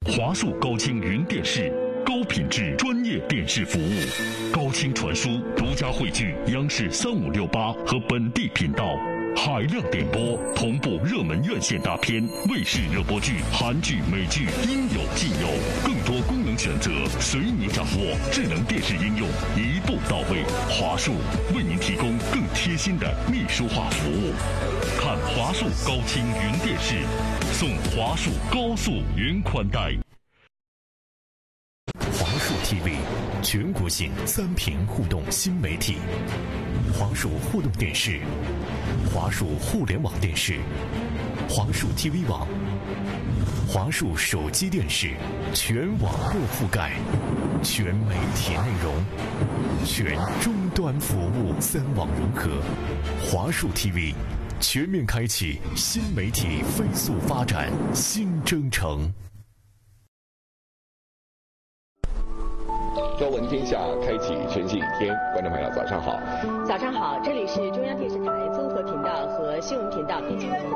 华数高清云电视，高品质专业电视服务，高清传输，独家汇聚央视3568和本地频道，海量点播，同步热门院线大片、卫视热播剧、韩剧、美剧，应有尽有，更多功能选择随你掌握。智能电视应用一步到位，华数为您提供更贴心的秘书化服务。看华数高清云电视，送华数高速云宽带。 华数 TV 全国性3屏互动新媒体，华数互动电视、华数互联网电视、华数 TV 网、华数手机电视，全网络覆盖，全媒体内容，全终端服务，3网融合。华数 TV 全面开启新媒体飞速发展新征程。 朝闻天下，开启全新一天。观众朋友，早上好。 早上好，这里是中央电视台综合频道和新闻频道。